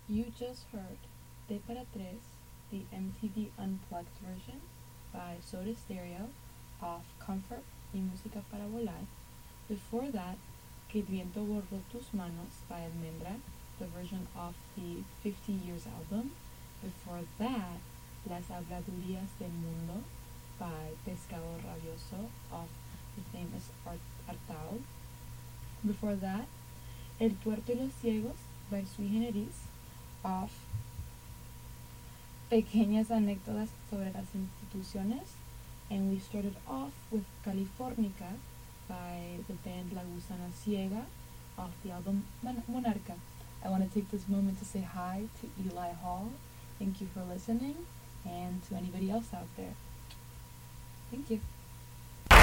You just heard De Para Tres, the MTV Unplugged version by Soda Stereo of Comfort y Música para Volar. Before that, Que el viento borró tus manos by Almendra, the version of the 50 Years album. Before that, Las Habladurías del Mundo by Pescado Rabioso of the famous Artaud. Before that, El Tuerto y los Ciegos by Sui Generis of Pequeñas Anécdotas sobre las Instituciones. And we started off with Californica by the band La Gusana Ciega off the album Monarca. I want to take this moment to say hi to Eli Hall. Thank you for listening, and to anybody else out there. Thank you.